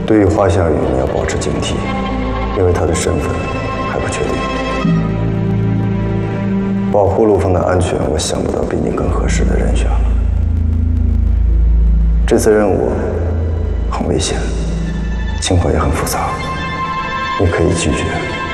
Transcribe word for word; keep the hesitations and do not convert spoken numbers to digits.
对于花夏雨，你要保持警惕，因为他的身份还不确定。保护陆枫的安全，我想不到比你更合适的人选了。这次任务很危险，情况也很复杂，你可以拒绝。